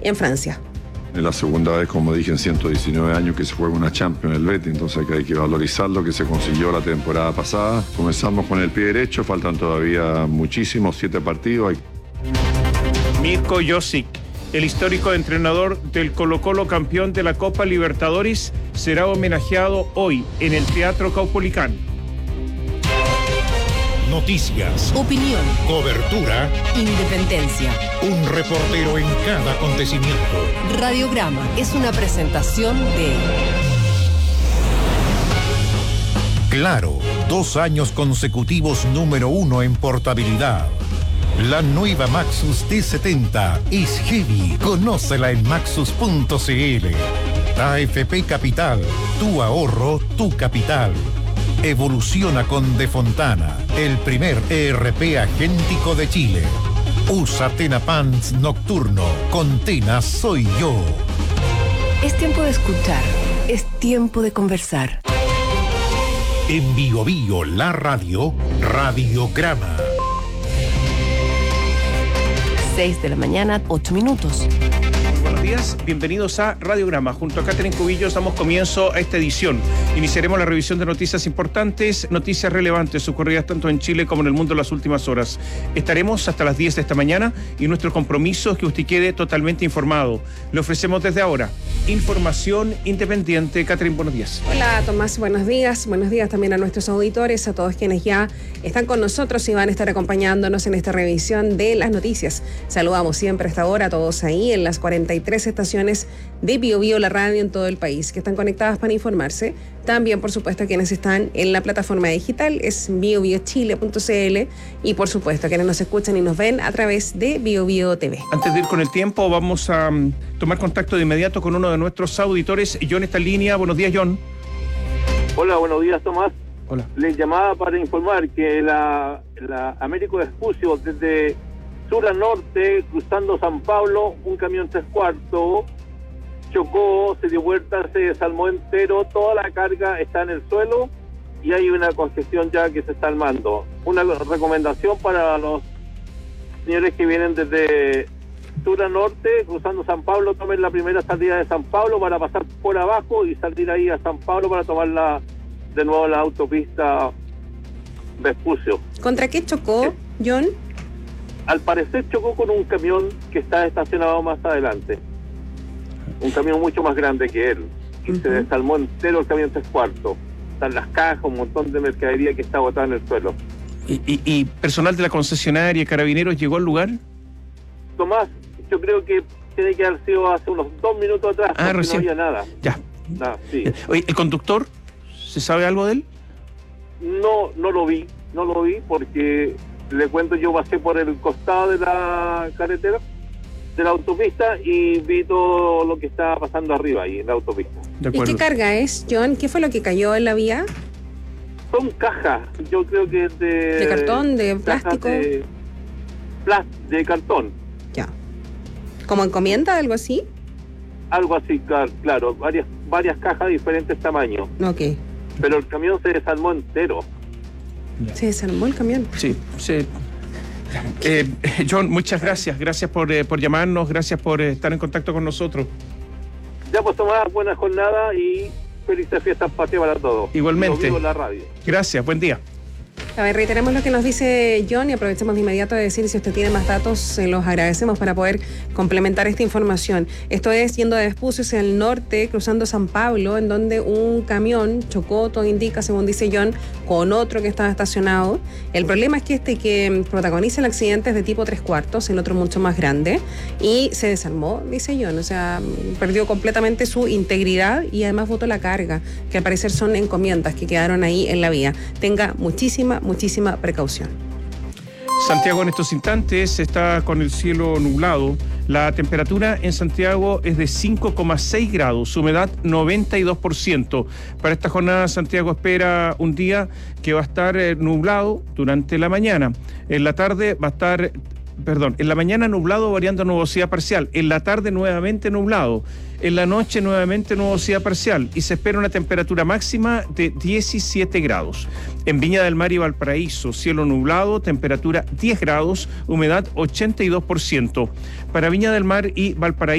en Francia. Es la segunda vez, como dije, en 119 años que se juega una Champions en el Betis, entonces hay que valorizar lo que se consiguió la temporada pasada. Comenzamos con el pie derecho, faltan todavía muchísimos, 7 partidos. Mirko Josic, el histórico entrenador del Colo-Colo, campeón de la Copa Libertadores, será homenajeado hoy en el Teatro Caupolicán. Noticias, opinión, cobertura, independencia. Un reportero en cada acontecimiento. Radiograma es una presentación de Claro, 2 años consecutivos número 1 en portabilidad. La nueva Maxus T70 es heavy. Conócela en maxus.cl. AFP Capital, tu ahorro, tu capital. Evoluciona con De Fontana, el primer ERP agéntico de Chile. Usa Tena Pants Nocturno. Con Tena soy yo. Es tiempo de escuchar. Es tiempo de conversar. En Bio Bio, la radio, Radiograma. 6 de la mañana, 8 minutos. Buenos días, bienvenidos a Radiograma. Junto a Catherine Cubillos damos comienzo a esta edición. Iniciaremos la revisión de noticias importantes, noticias relevantes ocurridas tanto en Chile como en el mundo en las últimas horas. Estaremos hasta las 10 de esta mañana y nuestro compromiso es que usted quede totalmente informado. Le ofrecemos desde ahora información independiente. Catherine, buenos días. Hola Tomás, buenos días. Buenos días también a nuestros auditores, a todos quienes ya están con nosotros y van a estar acompañándonos en esta revisión de las noticias. Saludamos siempre a esta hora a todos ahí en las 43 estaciones de Bio Bio, la radio en todo el país, que están conectadas para informarse. También, por supuesto, quienes están en la plataforma digital es biobiochile.cl y, por supuesto, quienes nos escuchan y nos ven a través de Bio Bio TV. Antes de ir con el tiempo, vamos a tomar contacto de inmediato con uno de nuestros auditores. John está en línea. Buenos días, John. Hola, buenos días, Tomás. Hola. Les llamaba para informar que la Américo Vespucio, desde sur a norte, cruzando San Pablo, un camión 3/4 chocó, se dio vuelta, se desarmó entero, toda la carga está en el suelo y hay una congestión ya que se está armando. Una recomendación para los señores que vienen desde sur a norte, cruzando San Pablo, tomen la primera salida de San Pablo para pasar por abajo y salir ahí a San Pablo para tomar de nuevo la autopista Vespucio. ¿Contra qué chocó, John? Al parecer chocó con un camión que está estacionado más adelante. Un camión mucho más grande que él. Y se desarmó entero el camión 3/4. Están las cajas, un montón de mercadería que está botada en el suelo. ¿Y personal de la concesionaria, carabineros, llegó al lugar? Tomás, yo creo que tiene que haber sido hace unos 2 minutos atrás, porque recién. no había nada. Ya. Nada, sí. Oye, ¿el conductor? ¿Se sabe algo de él? No lo vi porque le cuento, yo pasé por el costado de la carretera, de la autopista, y vi todo lo que estaba pasando arriba ahí en la autopista. De ¿Y acuerdo. qué carga es, John? ¿Qué fue lo que cayó en la vía? Son cajas, yo creo que ¿De cartón, de plástico? De cartón. Ya. ¿Como encomienda, algo así? Algo así, claro, varias cajas de diferentes tamaños. Ok. Pero el camión se desarmó entero. Se desarmó el camión. Sí. John, muchas gracias. Gracias por llamarnos, gracias por estar en contacto con nosotros. Ya pues, Tomás, buena jornada y felices fiestas patrias para todos. Igualmente. Vivo en la radio. Gracias, buen día. A ver, reiteremos lo que nos dice John y aprovechemos de inmediato de decir, si usted tiene más datos, se los agradecemos para poder complementar esta información. Esto es yendo de Vespucio hacia el norte, cruzando San Pablo, en donde un camión chocó, todo indica, según dice John, con otro que estaba estacionado. El problema es que este que protagoniza el accidente es de tipo 3/4, el otro mucho más grande, y se desarmó, dice John, o sea, perdió completamente su integridad y además botó la carga, que al parecer son encomiendas que quedaron ahí en la vía. Tenga muchísima precaución. Santiago en estos instantes está con el cielo nublado. La temperatura en Santiago es de 5,6 grados, humedad 92%. Para esta jornada Santiago espera un día que va a estar nublado durante la mañana. En la tarde va a estar, en la mañana nublado variando a nubosidad parcial. En la tarde nuevamente nublado. En la noche nuevamente nubosidad parcial y se espera una temperatura máxima de 17 grados. En Viña del Mar y Valparaíso, cielo nublado, temperatura 10 grados, humedad 82%. Para Viña del Mar y Valparaíso,